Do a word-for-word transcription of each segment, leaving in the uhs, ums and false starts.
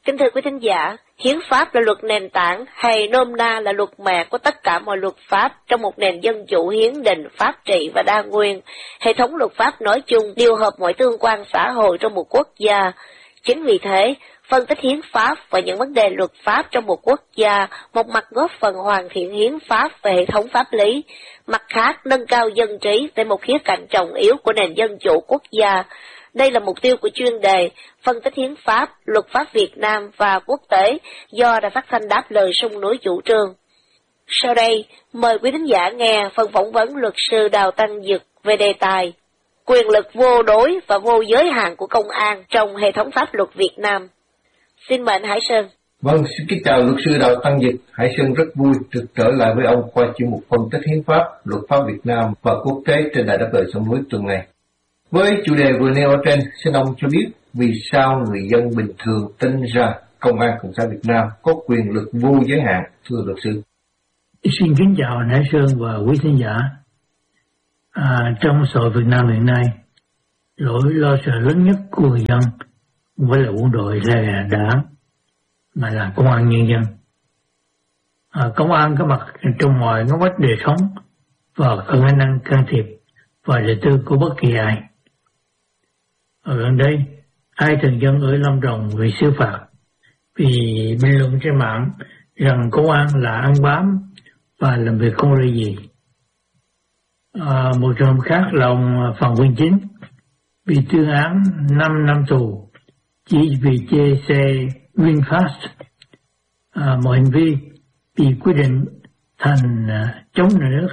Kính thưa quý thính giả, hiến pháp là luật nền tảng hay nôm na là luật mẹ của tất cả mọi luật pháp trong một nền dân chủ hiến định, pháp trị và đa nguyên. Hệ thống luật pháp nói chung điều hợp mọi tương quan xã hội trong một quốc gia. Chính vì thế, phân tích hiến pháp và những vấn đề luật pháp trong một quốc gia, một mặt góp phần hoàn thiện hiến pháp về hệ thống pháp lý, mặt khác nâng cao dân trí tại một khía cạnh trọng yếu của nền dân chủ quốc gia. Đây là mục tiêu của chuyên đề phân tích hiến pháp, luật pháp Việt Nam và quốc tế do Đài Phát thanh Đáp Lời Sông Núi chủ trương. Sau đây, mời quý thính giả nghe phần phỏng vấn luật sư Đào Tăng Dực về đề tài quyền lực vô đối và vô giới hạn của công an trong hệ thống pháp luật Việt Nam. Xin mời anh Hải Sơn. Vâng, xin kính chào luật sư Đào Tăng Dực. Hải Sơn rất vui được trở lại với ông qua chuyên mục phân tích hiến pháp, luật pháp Việt Nam và quốc tế trên Đài Đáp Lời Sông Núi tuần này. Với chủ đề vừa nêu ở trên, xin ông cho biết vì sao người dân bình thường tin rằng Công an Cộng sản Việt Nam có quyền lực vô giới hạn, thưa luật sư. Xin kính chào anh Hải Sơn và quý thính giả. À, trong xã hội Việt Nam hiện nay, nỗi lo sợ lớn nhất của người dân không phải là quân đội là đảng, mà là công an nhân dân. À, công an có mặt trong mọi ngóc ngách đời sống và có khả năng can thiệp vào đời tư của bất kỳ ai. Ở gần đây, hai thường dân ở Lâm Đồng bị xử phạt vì bình luận trên mạng rằng công an là ăn bám và làm việc không ra gì. À, một trường hợp khác là ông Phạm Minh Chính bị tuyên án năm năm tù chỉ vì chê xe VinFast. À, mọi hành vi bị quyết định thành à, chống nhà nước.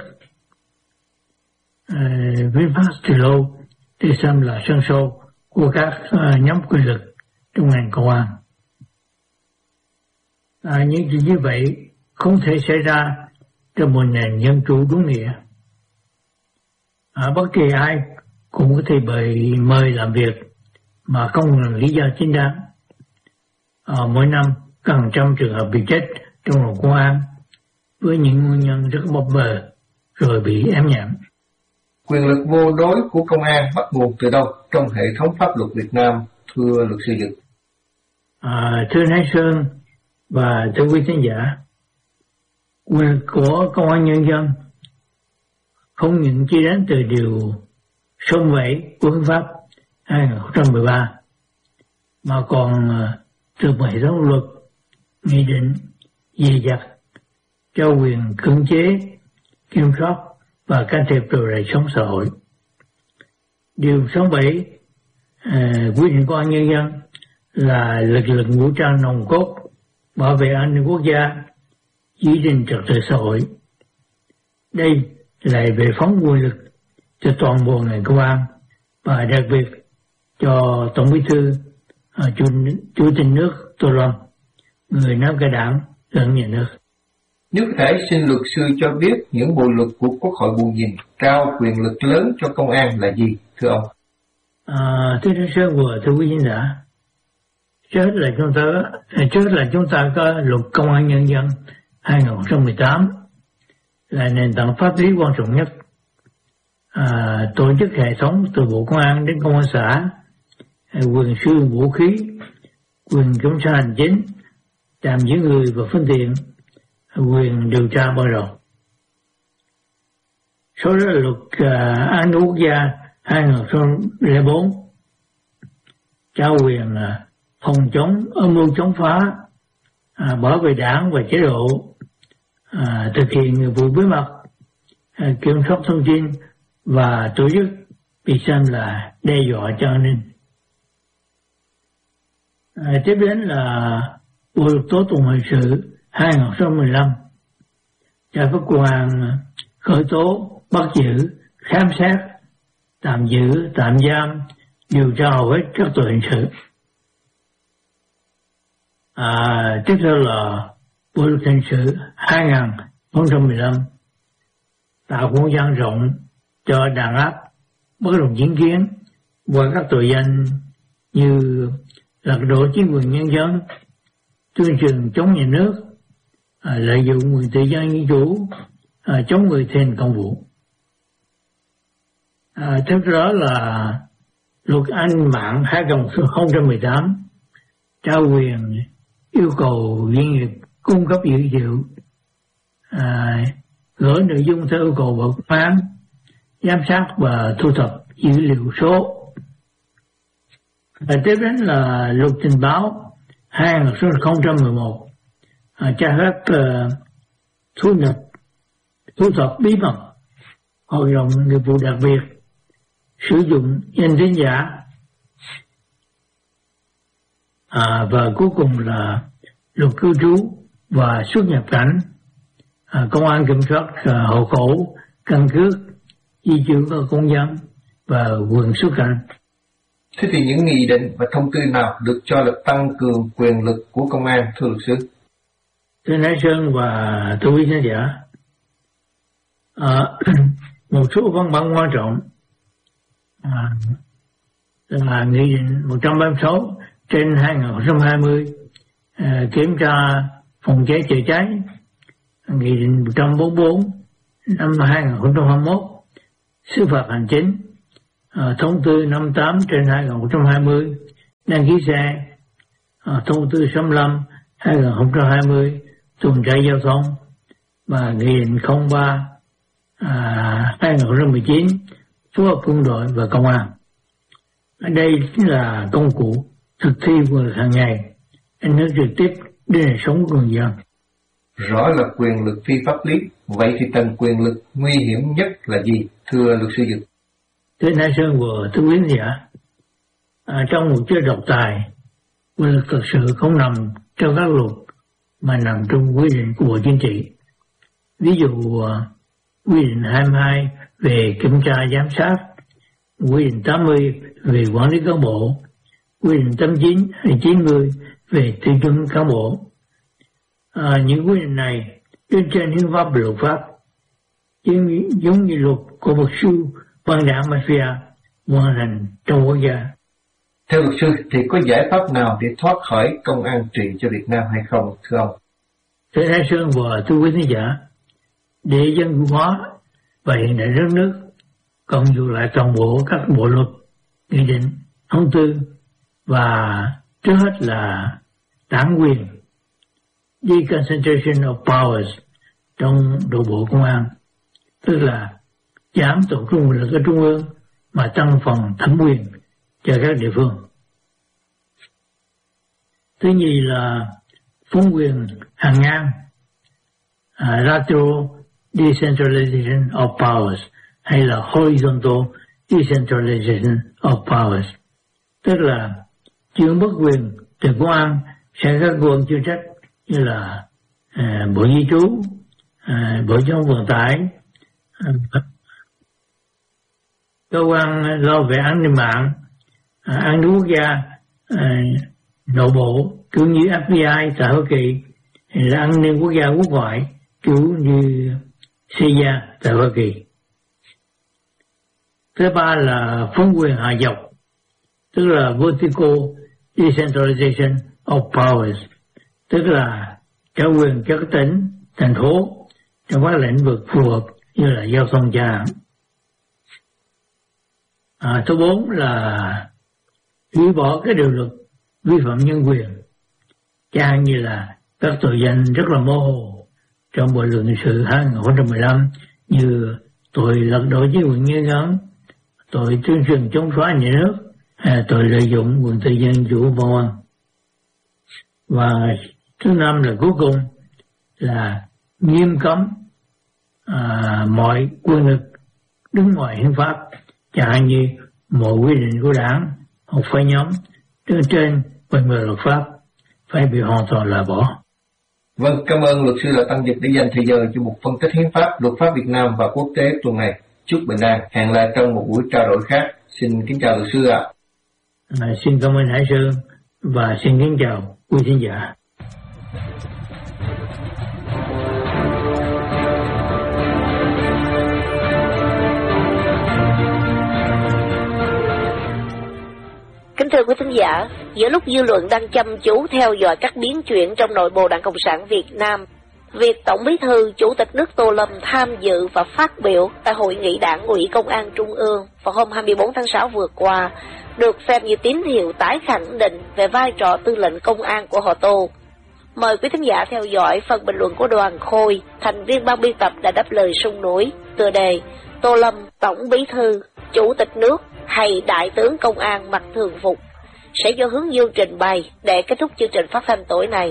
À, VinFast từ lâu để xem là sân sâu của các uh, nhóm quyền lực trong ngành công an. À, những chuyện như vậy không thể xảy ra trong một nền dân chủ đúng nghĩa. À, bất kỳ ai cũng có thể bị mời làm việc mà không cần lý do chính đáng. À, mỗi năm có hàng trăm trường hợp bị chết trong lòng công an với những nguyên nhân rất bập bờ rồi bị ém nhẹm. Quyền lực vô đối của công an bắt nguồn từ đâu trong hệ thống pháp luật Việt Nam, thưa luật sư Dực? À, thưa Hải Sơn và thưa quý khán giả, quyền lực của công an nhân dân không những chỉ đến từ điều số bảy của hiến pháp hai không một ba mà còn từ một hệ thống luật, nghị định dè dặt cho quyền cưỡng chế, kiểm soát và can thiệp vào đời sống xã hội. Điều số bảy à, quy định công an nhân dân là lực lượng vũ trang nòng cốt bảo vệ an ninh quốc gia, giữ gìn trật tự xã hội. Đây là về phóng quyền lực cho toàn bộ ngành công an và đặc biệt cho Tổng Bí thư à, chủ, chủ tịch nước Tô Lâm, người nắm cả đảng lẫn nhà nước. Nếu có thể xin luật sư cho biết những bộ luật của Quốc hội bù nhìn trao quyền lực lớn cho công an là gì, thưa ông? À, thưa Đinh Sơn vừa thưa quý khán giả, trước là chúng ta trước là chúng ta có luật công an nhân dân hai không một tám là nền tảng pháp lý quan trọng nhất. À, tổ chức hệ thống từ Bộ Công an đến công an xã, quyền sử dụng vũ khí, quyền kiểm tra hành chính, tạm giữ người và phương tiện, quyền điều tra ban đầu. Số đó là luật uh, an ninh quốc gia hai không không bốn trao quyền uh, phòng chống âm mưu chống phá, uh, bảo vệ đảng và chế độ, uh, thực hiện nhiệm vụ bí mật, uh, kiểm soát thông tin và tổ chức bị xem là đe dọa cho an ninh. Uh, tiếp đến là bộ luật tố tụng hình sự hai không một lăm cho phép công an khởi tố, bắt giữ, khám xét, tạm giữ, tạm giam, điều tra hầu hết các tội hình sự. À, tiếp theo là bộ luật hình sự hai không một lăm tạo không gian rộng cho đàn áp bất đồng chính kiến qua các tội danh như lật đổ chính quyền nhân dân, tuyên truyền chống nhà nước, à, lợi dụng quyền tự do dân chủ, à, chống người thi hành công vụ. À, tiếp đó là luật an ninh mạng hai không một tám trao quyền yêu cầu doanh nghiệp cung cấp dữ liệu, à, gửi nội dung theo yêu cầu Bộ Công an, giám sát và thu thập dữ liệu số. Và tiếp đến là luật tình báo hai nghìn không trăm mười một, à, cho phép uh, thu nhập thu thập bí mật, hoạt động nghiệp vụ đặc biệt, sử dụng danh tính giả, à, và cuối cùng là luật cư trú và xuất nhập cảnh, à, công an kiểm soát à, hộ khẩu, căn cước, di chuyển của công dân và quyền xuất cảnh. Thế thì những nghị định và thông tư nào được cho là tăng cường quyền lực của công an, thưa luật sư? Thưa Hải Sơn và thưa quý khán giả, à, một số văn bản quan trọng à, là nghị định một trăm ba mươi sáu trên hai nghìn không trăm hai mươi, à, kiểm tra phòng cháy chữa cháy, nghị định một trăm bốn mươi bốn năm hai nghìn không trăm hai mươi mốt xử phạt hành chính, à, thông tư năm mươi tám trên hai nghìn không trăm hai mươi đăng ký xe, à, thông tư sáu mươi lăm hai nghìn không trăm hai mươi tuần tra giao thông và nghị định không ba à, hai nghìn không trăm mười chín phối hợp quân đội và công an. Ở đây chính là công cụ thực thi quyền lực hàng ngày, ảnh hưởng trực tiếp đến đời sống của người dân. Rõ là quyền lực phi pháp lý, vậy thì tầng quyền lực nguy hiểm nhất là gì, thưa luật sư Dực? Thưa Hải Sơn và thưa quý giả, à, trong một chế độc tài, quyền lực thực sự không nằm trong các luật mà nằm trong quy định của Bộ Chính trị. Ví dụ uh, quy định hai mươi hai về kiểm tra giám sát, quy định tám mươi về quản lý cán bộ, quy định tám mươi chín hay chín mươi về tiêu chuẩn cán bộ. À, những quy định này trên trên hiến pháp và luật pháp, giống, giống như luật của một sư băng đảng mafia hoàn thành trong quốc gia. Theo luật sư thì có giải pháp nào để thoát khỏi công an trị cho Việt Nam hay không, thưa ông? Thưa Thái Sơn và thưa quý khán giả, để dân chủ hóa và hiện đại đất nước, cộng dụ lại toàn bộ các bộ luật, nghị định, thông tư và trước hết là đảng quyền, deconcentration of powers trong nội bộ công an, tức là giảm tập trung quyền lực ở trung ương mà tăng phần thẩm quyền cho các địa phương. Thứ nhì là phân quyền hàng ngang, uh, lateral decentralization of powers hay là horizontal decentralization of powers, tức là chuyển bất quyền từ công an sang các cơ quan chuyên trách như là uh, Bộ Di trú, uh, Bộ Giao thông Vận tải, uh, cơ quan lo về an ninh mạng, uh, an ninh quốc gia, uh, nội bộ kiểu như ép bê i tại Hoa Kỳ, hay là an ninh quốc gia quốc ngoại kiểu như xê i a tại Hoa Kỳ. Thứ ba là phân quyền hạ dọc, tức là vertical decentralization of powers, tức là trao quyền cho các tỉnh, thành phố trong các lĩnh vực phù hợp như là giao thông chẳng hạn. À, thứ bốn là hủy bỏ cái điều luật vi phạm nhân quyền, chẳng như là các tội danh rất là mơ hồ trong Bộ luật hình sự hai nghìn không trăm mười lăm như tội lật đổ chính quyền nhân dân, tội tuyên truyền chống phá nhà nước, hay tội lợi dụng quyền tự dân chủ vân vân. Và thứ năm là cuối cùng là nghiêm cấm à, mọi quyền lực đứng ngoài hiến pháp, chẳng như mọi quy định của đảng hoặc phái nhóm trên trên quyền lực luật pháp phải bị hoàn toàn loại bỏ. Vâng, cảm ơn luật sư Đào Tăng Dịch đã dành thời giờ cho một phân tích hiến pháp, luật pháp Việt Nam và quốc tế tuần này. Chúc bình an, hẹn lại trong một buổi trao đổi khác. Xin kính chào luật sư ạ. À, xin cảm ơn Hải Sơn và xin kính chào quý khán giả. Kính thưa quý thính giả, giữa lúc dư luận đang chăm chú theo dõi các biến chuyển trong nội bộ Đảng Cộng sản Việt Nam, việc Tổng Bí thư Chủ tịch nước Tô Lâm tham dự và phát biểu tại Hội nghị Đảng ủy Công an Trung ương vào hôm hai mươi bốn tháng sáu vừa qua được xem như tín hiệu tái khẳng định về vai trò tư lệnh công an của họ Tô. Mời quý thính giả theo dõi phần bình luận của Đoàn Khôi, thành viên ban biên tập đã đáp lời sông núi, tựa đề Tô Lâm, Tổng Bí thư, Chủ tịch nước hay Đại tướng Công an mặc thường phục, sẽ do Hướng Dương trình bày để kết thúc chương trình phát thanh tối nay.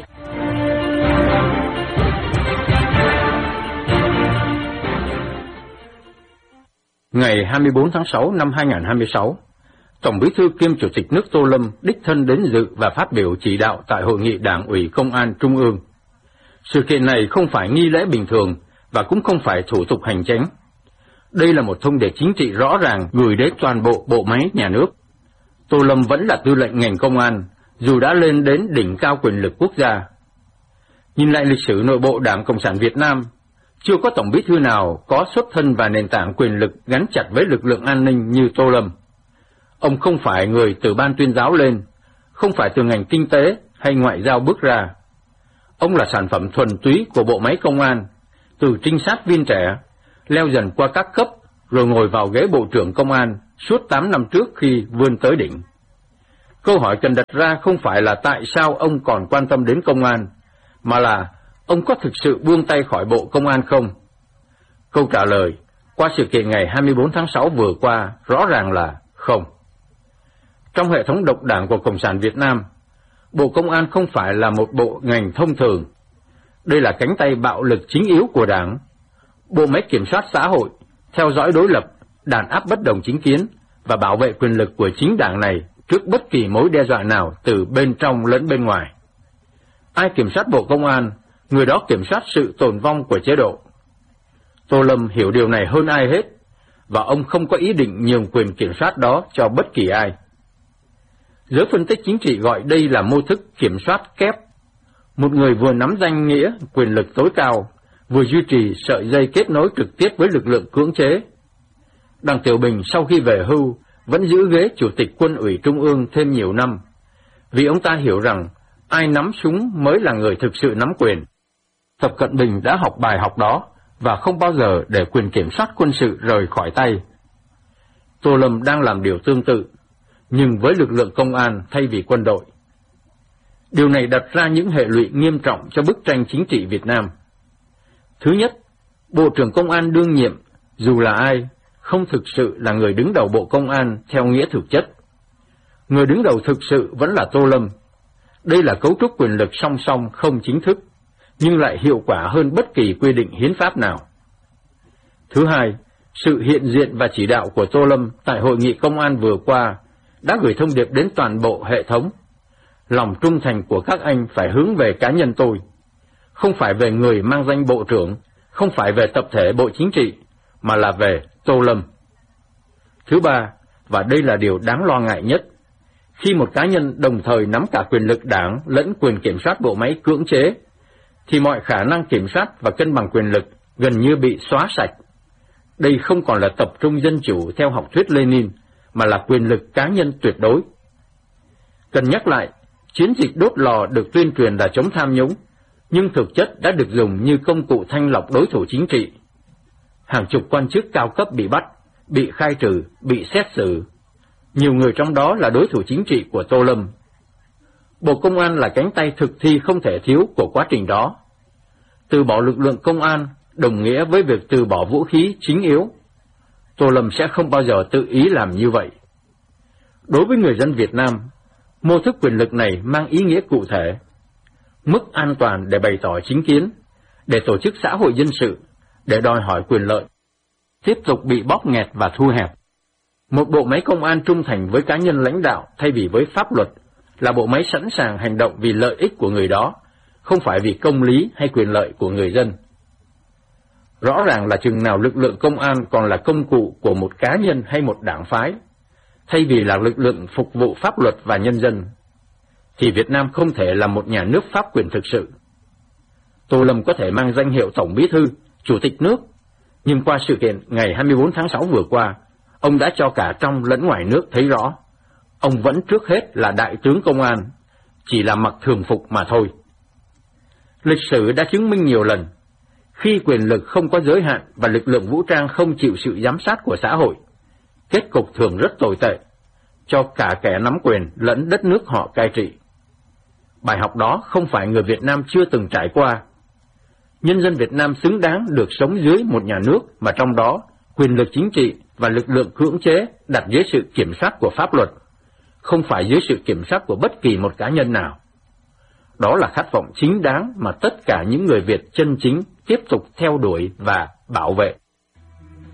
Ngày hai mươi bốn tháng sáu năm hai nghìn không trăm hai mươi sáu, Tổng Bí thư kiêm Chủ tịch nước Tô Lâm đích thân đến dự và phát biểu chỉ đạo tại Hội nghị Đảng ủy Công an Trung ương. Sự kiện này không phải nghi lễ bình thường và cũng không phải thủ tục hành chính. Đây là một thông điệp chính trị rõ ràng gửi đến toàn bộ bộ máy nhà nước. Tô Lâm vẫn là tư lệnh ngành công an, dù đã lên đến đỉnh cao quyền lực quốc gia. Nhìn lại lịch sử nội bộ Đảng Cộng sản Việt Nam, chưa có Tổng Bí thư nào có xuất thân và nền tảng quyền lực gắn chặt với lực lượng an ninh như Tô Lâm. Ông không phải người từ ban tuyên giáo lên, không phải từ ngành kinh tế hay ngoại giao bước ra. Ông là sản phẩm thuần túy của bộ máy công an, từ trinh sát viên trẻ, leo dần qua các cấp, rồi ngồi vào ghế Bộ trưởng Công an suốt tám năm trước khi vươn tới đỉnh. Câu hỏi cần đặt ra không phải là tại sao ông còn quan tâm đến công an, mà là ông có thực sự buông tay khỏi Bộ Công an không? Câu trả lời qua sự kiện ngày hai mươi bốn tháng sáu vừa qua rõ ràng là không. Trong hệ thống độc đảng của Cộng sản Việt Nam, Bộ Công an không phải là một bộ ngành thông thường. Đây là cánh tay bạo lực chính yếu của Đảng. Bộ máy kiểm soát xã hội, theo dõi đối lập, đàn áp bất đồng chính kiến và bảo vệ quyền lực của chính Đảng này trước bất kỳ mối đe dọa nào từ bên trong lẫn bên ngoài. Ai kiểm soát Bộ Công an, người đó kiểm soát sự tồn vong của chế độ. Tô Lâm hiểu điều này hơn ai hết, và ông không có ý định nhường quyền kiểm soát đó cho bất kỳ ai. Giới phân tích chính trị gọi đây là mô thức kiểm soát kép. Một người vừa nắm danh nghĩa quyền lực tối cao, vừa duy trì sợi dây kết nối trực tiếp với lực lượng cưỡng chế. Đặng Tiểu Bình sau khi về hưu vẫn giữ ghế Chủ tịch Quân ủy Trung ương thêm nhiều năm, vì ông ta hiểu rằng ai nắm súng mới là người thực sự nắm quyền. Tập Cận Bình đã học bài học đó và không bao giờ để quyền kiểm soát quân sự rời khỏi tay. Tô Lâm đang làm điều tương tự, nhưng với lực lượng công an thay vì quân đội. Điều này đặt ra những hệ lụy nghiêm trọng cho bức tranh chính trị Việt Nam. Thứ nhất, Bộ trưởng Công an đương nhiệm, dù là ai, không thực sự là người đứng đầu Bộ Công an theo nghĩa thực chất. Người đứng đầu thực sự vẫn là Tô Lâm. Đây là cấu trúc quyền lực song song không chính thức, nhưng lại hiệu quả hơn bất kỳ quy định hiến pháp nào. Thứ hai, sự hiện diện và chỉ đạo của Tô Lâm tại Hội nghị Công an vừa qua đã gửi thông điệp đến toàn bộ hệ thống. Lòng trung thành của các anh phải hướng về cá nhân tôi, không phải về người mang danh Bộ trưởng, không phải về tập thể Bộ Chính trị, mà là về Tô Lâm. Thứ ba, và đây là điều đáng lo ngại nhất, khi một cá nhân đồng thời nắm cả quyền lực đảng lẫn quyền kiểm soát bộ máy cưỡng chế, thì mọi khả năng kiểm soát và cân bằng quyền lực gần như bị xóa sạch. Đây không còn là tập trung dân chủ theo học thuyết Lenin, mà là quyền lực cá nhân tuyệt đối. Cần nhắc lại, chiến dịch đốt lò được tuyên truyền là chống tham nhũng, nhưng thực chất đã được dùng như công cụ thanh lọc đối thủ chính trị. Hàng chục quan chức cao cấp bị bắt, bị khai trừ, bị xét xử. Nhiều người trong đó là đối thủ chính trị của Tô Lâm. Bộ Công an là cánh tay thực thi không thể thiếu của quá trình đó. Từ bỏ lực lượng công an đồng nghĩa với việc từ bỏ vũ khí chính yếu. Tô Lâm sẽ không bao giờ tự ý làm như vậy. Đối với người dân Việt Nam, mô thức quyền lực này mang ý nghĩa cụ thể. Mức an toàn để bày tỏ chính kiến, để tổ chức xã hội dân sự, để đòi hỏi quyền lợi, tiếp tục bị bóp nghẹt và thu hẹp. Một bộ máy công an trung thành với cá nhân lãnh đạo thay vì với pháp luật là bộ máy sẵn sàng hành động vì lợi ích của người đó, không phải vì công lý hay quyền lợi của người dân. Rõ ràng là chừng nào lực lượng công an còn là công cụ của một cá nhân hay một đảng phái, thay vì là lực lượng phục vụ pháp luật và nhân dân, thì Việt Nam không thể là một nhà nước pháp quyền thực sự. Tô Lâm có thể mang danh hiệu Tổng Bí thư, Chủ tịch nước, nhưng qua sự kiện ngày hai mươi bốn tháng sáu vừa qua, ông đã cho cả trong lẫn ngoài nước thấy rõ, ông vẫn trước hết là Đại tướng Công an, chỉ là mặc thường phục mà thôi. Lịch sử đã chứng minh nhiều lần, khi quyền lực không có giới hạn và lực lượng vũ trang không chịu sự giám sát của xã hội, kết cục thường rất tồi tệ, cho cả kẻ nắm quyền lẫn đất nước họ cai trị. Bài học đó không phải người Việt Nam chưa từng trải qua. Nhân dân Việt Nam xứng đáng được sống dưới một nhà nước mà trong đó quyền lực chính trị và lực lượng cưỡng chế đặt dưới sự kiểm soát của pháp luật, không phải dưới sự kiểm soát của bất kỳ một cá nhân nào. Đó là khát vọng chính đáng mà tất cả những người Việt chân chính tiếp tục theo đuổi và bảo vệ.